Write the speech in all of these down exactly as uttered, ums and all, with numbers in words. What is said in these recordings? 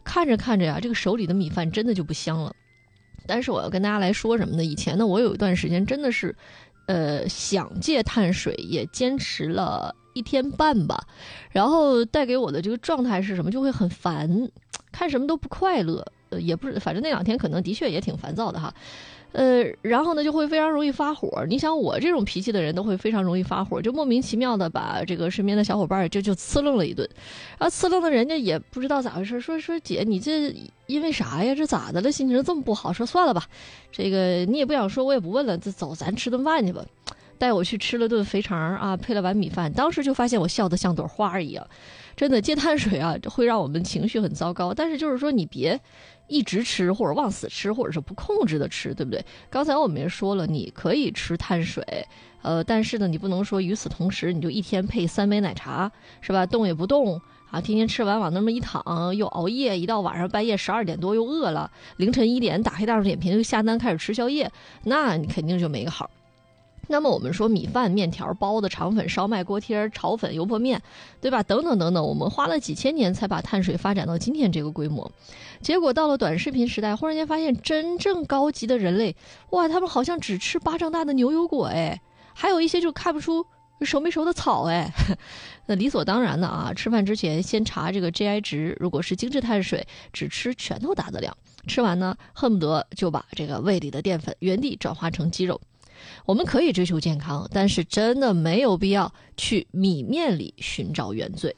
看着看着呀，这个手里的米饭真的就不香了。但是我要跟大家来说什么呢？以前呢，我有一段时间真的是，呃，想戒碳水，也坚持了一天半吧。然后带给我的这个状态是什么？就会很烦，看什么都不快乐。呃，也不是，反正那两天可能的确也挺烦躁的哈。呃，然后呢，就会非常容易发火。你想我这种脾气的人都会非常容易发火，就莫名其妙的把这个身边的小伙伴就就呲楞了一顿，然后呲楞的人家也不知道咋回事，说说姐你这因为啥呀？这咋的了？心情这么不好？说算了吧，这个你也不想说，我也不问了，这走咱吃顿饭去吧。带我去吃了顿肥肠啊，配了碗米饭，当时就发现我笑得像朵花一样。真的戒碳水啊，会让我们情绪很糟糕。但是就是说，你别一直吃，或者往死吃，或者是不控制的吃，对不对？刚才我们也说了，你可以吃碳水，呃，但是呢，你不能说与此同时你就一天配三杯奶茶，是吧？动也不动啊，天天吃完往那么一躺，又熬夜，一到晚上半夜十二点多又饿了，凌晨一点打开大众点评就下单开始吃宵夜，那你肯定就没个好。那么我们说米饭、面条、包子、肠粉、烧麦、锅贴、炒粉、油泼面，对吧？等等等等，我们花了几千年才把碳水发展到今天这个规模。结果到了短视频时代，忽然间发现真正高级的人类，哇，他们好像只吃巴掌大的牛油果，哎，还有一些就看不出熟没熟的草，哎，那理所当然的啊，吃饭之前先查这个 G I 值，如果是精致碳水，只吃拳头大的量，吃完呢，恨不得就把这个胃里的淀粉原地转化成肌肉。我们可以追求健康，但是真的没有必要去米面里寻找原罪。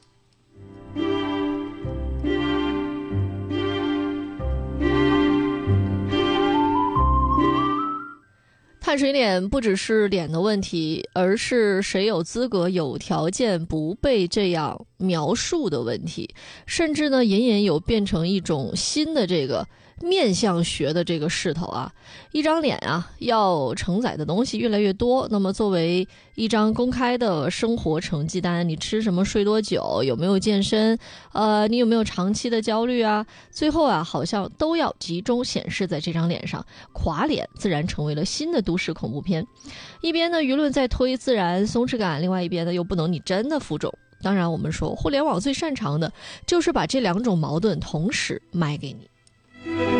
碳水脸不只是脸的问题，而是谁有资格有条件不被这样描述的问题，甚至呢隐隐有变成一种新的这个面相学的这个势头啊。一张脸啊要承载的东西越来越多，那么作为一张公开的生活成绩单，你吃什么，睡多久，有没有健身，呃，你有没有长期的焦虑啊，最后啊好像都要集中显示在这张脸上，垮脸自然成为了新的都市恐怖片。一边呢舆论在推自然松弛感，另外一边呢又不能你真的浮肿。当然我们说互联网最擅长的就是把这两种矛盾同时卖给你。